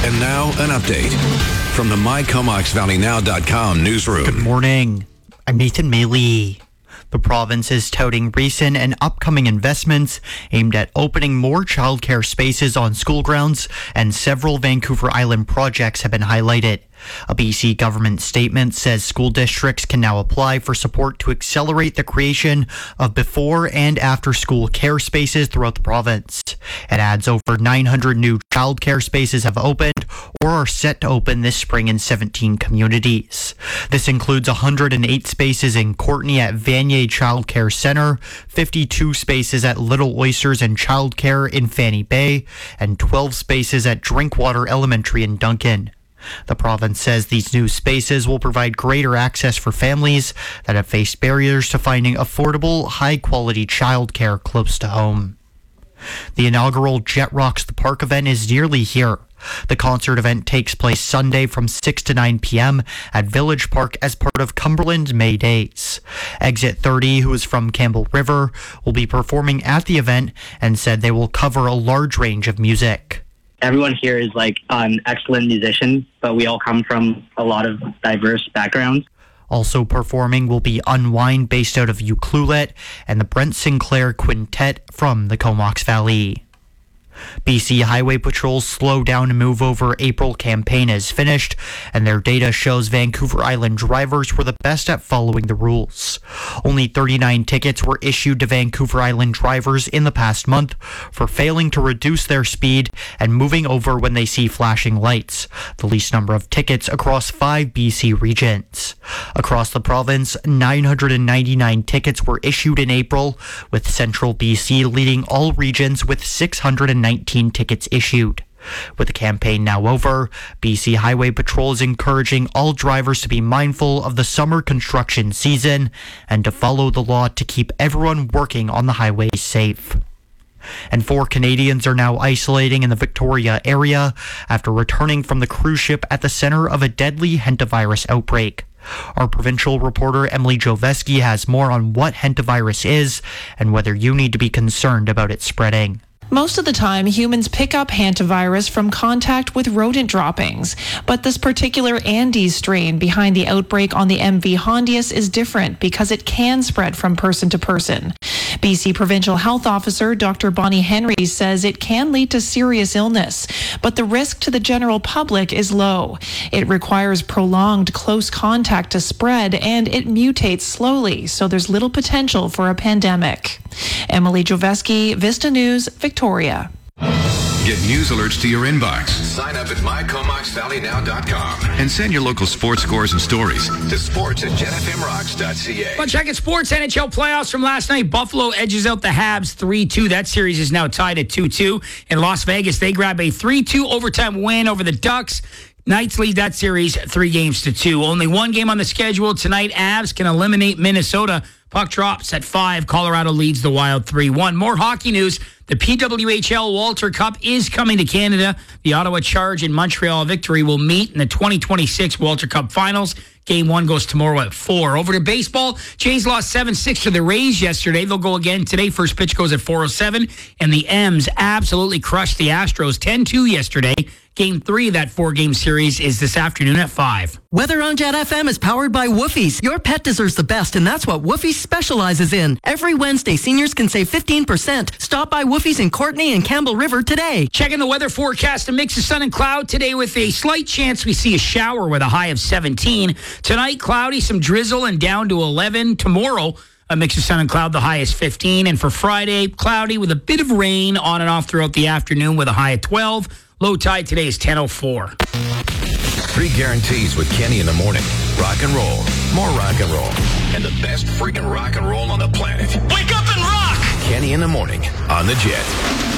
And now an update from the MyComoxValleyNow.com newsroom. Good morning. I'm Nathan Maley. The province is touting recent and upcoming investments aimed at opening more childcare spaces on school grounds, and several Vancouver Island projects have been highlighted. A BC government statement says school districts can now apply for support to accelerate the creation of before and after school care spaces throughout the province. It adds over 900 new childcare spaces have opened or are set to open this spring in 17 communities. This includes 108 spaces in Courtenay at Vanier Childcare Centre, 52 spaces at Little Oysters and Childcare in Fanny Bay, and 12 spaces at Drinkwater Elementary in Duncan. The province says these new spaces will provide greater access for families that have faced barriers to finding affordable, high-quality childcare close to home. The inaugural Jet Rocks the Park event is nearly here. The concert event takes place Sunday from 6 to 9 p.m. at Village Park as part of Cumberland May Days. Exit 30, who is from Campbell River, will be performing at the event and said they will cover a large range of music. Everyone here is like an excellent musician, but we all come from a lot of diverse backgrounds. Also performing will be Unwind, based out of Ucluelet, and the Brent Sinclair Quintet from the Comox Valley. BC Highway Patrol's Slow Down and Move Over April campaign is finished, and their data shows Vancouver Island drivers were the best at following the rules. Only 39 tickets were issued to Vancouver Island drivers in the past month for failing to reduce their speed and moving over when they see flashing lights, the least number of tickets across 5 BC regions. Across the province, 999 tickets were issued in April, with Central BC leading all regions with 619 tickets issued. With the campaign now over, BC Highway Patrol is encouraging all drivers to be mindful of the summer construction season and to follow the law to keep everyone working on the highways safe. And 4 Canadians are now isolating in the Victoria area after returning from the cruise ship at the center of a deadly hantavirus outbreak. Our provincial reporter Emily Joveski has more on what hantavirus is and whether you need to be concerned about it spreading. Most of the time, humans pick up hantavirus from contact with rodent droppings. But this particular Andes strain behind the outbreak on the MV Hondius is different because it can spread from person to person. BC Provincial Health Officer Dr. Bonnie Henry says it can lead to serious illness, but the risk to the general public is low. It requires prolonged close contact to spread, and it mutates slowly, so there's little potential for a pandemic. Emily Joveski, Vista News, Victoria. Get news alerts to your inbox. Sign up at MyComoxValleyNow.com and send your local sports scores and stories to sports@jetfmrocks.ca. Well, check it. Sports NHL playoffs from last night. Buffalo edges out the Habs 3-2. That series is now tied at 2-2. In Las Vegas, they grab a 3-2 overtime win over the Ducks. Knights lead that series 3-2. Only one game on the schedule tonight. Avs can eliminate Minnesota. Puck drops at 5. Colorado leads the Wild 3-1. More hockey news. The PWHL Walter Cup is coming to Canada. The Ottawa Charge and Montreal Victory will meet in the 2026 Walter Cup Finals. Game 1 goes tomorrow at 4. Over to baseball. Jays lost 7-6 to the Rays yesterday. They'll go again today. First pitch goes at 4:07. And the M's absolutely crushed the Astros 10-2 yesterday. Game 3 of that 4-game series is this afternoon at 5. Weather on Jet FM is powered by Woofies. Your pet deserves the best, and that's what Woofies specializes in. Every Wednesday, seniors can save 15%. Stop by Woofies in Courtenay and Campbell River today. Checking the weather forecast, a mix of sun and cloud today with a slight chance we see a shower with a high of 17. Tonight, cloudy, some drizzle and down to 11. Tomorrow, a mix of sun and cloud, the high is 15. And for Friday, cloudy with a bit of rain on and off throughout the afternoon with a high of 12. Low tide today is 10:04. 3 guarantees with Kenny in the morning. Rock and roll, more rock and roll, and the best freaking rock and roll on the planet. Wake up and rock! Kenny in the morning on the Jet.